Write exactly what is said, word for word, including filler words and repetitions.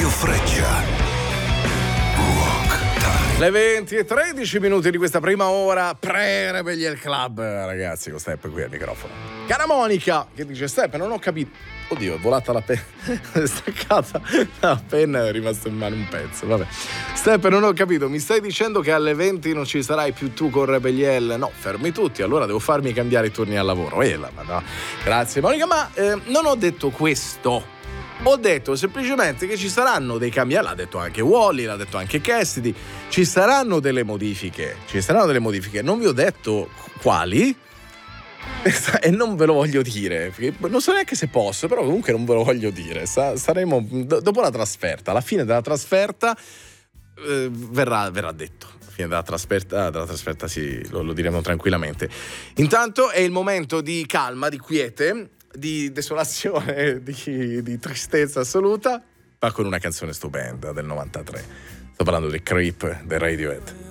Radio Freccia. Rock Time. Le venti e tredici minuti di questa prima ora pre-Rebellion Club, ragazzi, con Step qui al microfono. Cara Monica, che dice: Step, non ho capito. Oddio, è volata la penna, è staccata la penna, è rimasto in mano un pezzo. Vabbè. Step, non ho capito, mi stai dicendo che alle venti non ci sarai più tu con Rebellion? No, fermi tutti, allora devo farmi cambiare i turni al lavoro. Eh, ma no. Grazie Monica, ma eh, non ho detto questo. Ho detto semplicemente che ci saranno dei cambiamenti, l'ha detto anche Wally, l'ha detto anche Cassidy, ci saranno delle modifiche, ci saranno delle modifiche, non vi ho detto quali e non ve lo voglio dire, non so neanche se posso, però comunque non ve lo voglio dire, saremo dopo la trasferta, alla fine della trasferta eh, verrà, verrà detto. Alla fine della trasferta, della trasferta sì, lo, lo diremo tranquillamente. Intanto è il momento di calma, di quiete, di desolazione, di, di tristezza assoluta, ma con una canzone stupenda del novantatré. Sto parlando di Creep del Radiohead.